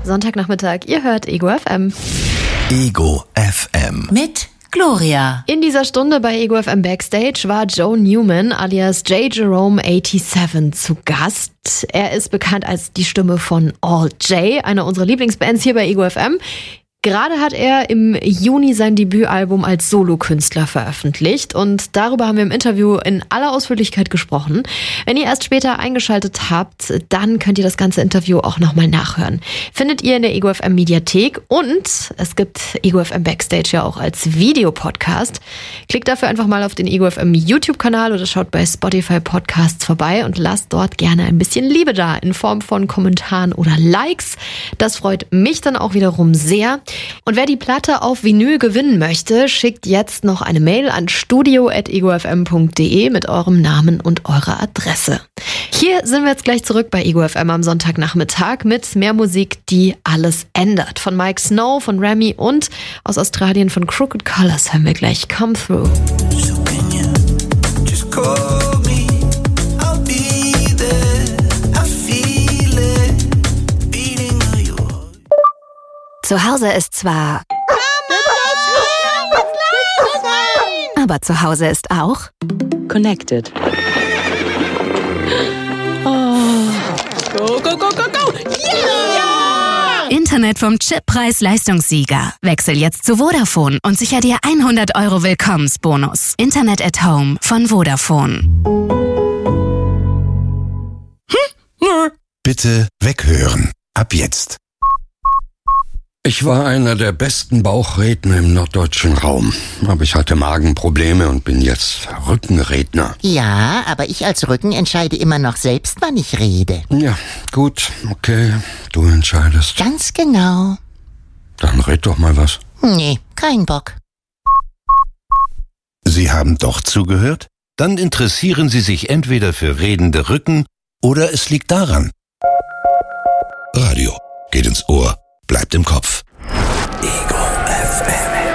Sonntagnachmittag, ihr hört Ego FM. Ego FM. Mit Gloria. In dieser Stunde bei Ego FM Backstage war Joe Newman alias J. Jerome 87 zu Gast. Er ist bekannt als die Stimme von All J, einer unserer Lieblingsbands hier bei Ego FM. Gerade hat er im Juni sein Debütalbum als Solokünstler veröffentlicht und darüber haben wir im Interview in aller Ausführlichkeit gesprochen. Wenn ihr erst später eingeschaltet habt, dann könnt ihr das ganze Interview auch nochmal nachhören. Findet ihr in der Ego FM Mediathek und es gibt Ego FM Backstage ja auch als Videopodcast. Klickt dafür einfach mal auf den Ego FM YouTube-Kanal oder schaut bei Spotify Podcasts vorbei und lasst dort gerne ein bisschen Liebe da in Form von Kommentaren oder Likes. Das freut mich dann auch wiederum sehr. Und wer die Platte auf Vinyl gewinnen möchte, schickt jetzt noch eine Mail an studio@egofm.de mit eurem Namen und eurer Adresse. Hier sind wir jetzt gleich zurück bei Ego FM am Sonntagnachmittag mit mehr Musik, die alles ändert. Von Mike Snow, von Remy und aus Australien von Crooked Colors hören wir gleich Come Through. Zu Hause ist zwar... Aber zu Hause ist auch... Connected. Oh. Go, go, go, go, go! Yeah! Internet vom Chip-Preis-Leistungssieger. Wechsel jetzt zu Vodafone und sicher dir 100 € Willkommensbonus. Internet at Home von Vodafone. Bitte weghören. Ab jetzt. Ich war einer der besten Bauchredner im norddeutschen Raum. Aber ich hatte Magenprobleme und bin jetzt Rückenredner. Ja, aber ich als Rücken entscheide immer noch selbst, wann ich rede. Ja, gut, okay, du entscheidest. Ganz genau. Dann red doch mal was. Nee, kein Bock. Sie haben doch zugehört? Dann interessieren Sie sich entweder für redende Rücken oder es liegt daran. Radio geht ins Ohr, bleibt im Kopf. Ego FM.